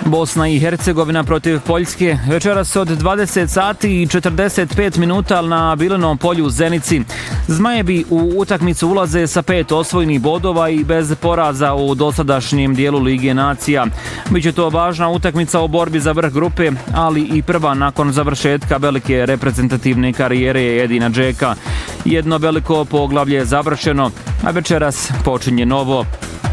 Bosna i Hercegovina protiv Poljske večeras od 20 sati i 45 minuta na Bilenom polju u Zenici. Zmajevi u utakmicu ulaze sa 5 osvojenih bodova i bez poraza u dosadašnjem dijelu Lige nacija. Biće to važna utakmica u borbi za vrh grupe, ali i prva nakon završetka velike reprezentativne karijere Edina Džeka. Jedno veliko poglavlje je završeno, a večeras počinje novo.